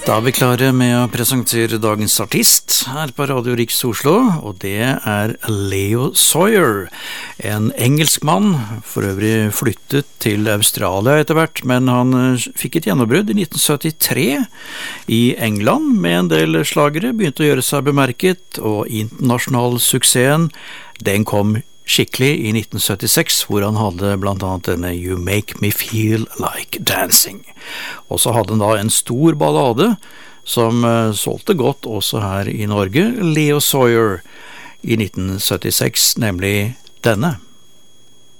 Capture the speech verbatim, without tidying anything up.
Da er vi klare med å presentere dagens artist her på Radio Riks Oslo, og det er Leo Sayer, en engelsk mann, for øvrig flyttet til Australia etter hvert, men han fikk et gjennombrudd i nitten syttitre i England med en del slagere, begynte å gjøre seg bemerket, og internasjonal suksessen, den kom skikkelig i nitten syttiseks, hvor han hadde blant annet denne You Make Me Feel Like Dancing. Og så hadde han da en stor ballade som uh, solgte godt også her i Norge, Leo Sayer i nitten syttiseks, nemlig denne.